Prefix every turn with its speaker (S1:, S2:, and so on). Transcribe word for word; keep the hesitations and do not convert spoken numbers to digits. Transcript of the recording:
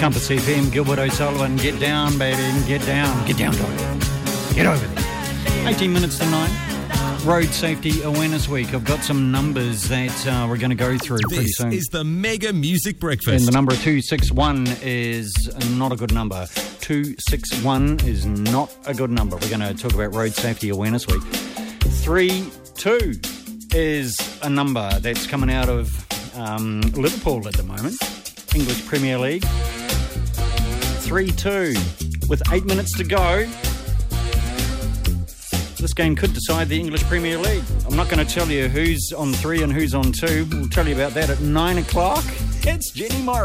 S1: Compass F M, Gilbert O'Sullivan. Get down, baby. Get down. Get down, dog. Get over there. eighteen minutes to nine. Road Safety Awareness Week. I've got some numbers that uh, we're going to go through pretty
S2: This
S1: soon.
S2: is the Mega Music Breakfast.
S1: And the number two six one is not a good number. two six one is not a good number. We're going to talk about Road Safety Awareness Week. three two is a number that's coming out of um, Liverpool at the moment. English Premier League. three two. With eight minutes to go, this game could decide the English Premier League. I'm not going to tell you who's on three and who's on two. We'll tell you about that at nine o'clock. It's Jenny Morris.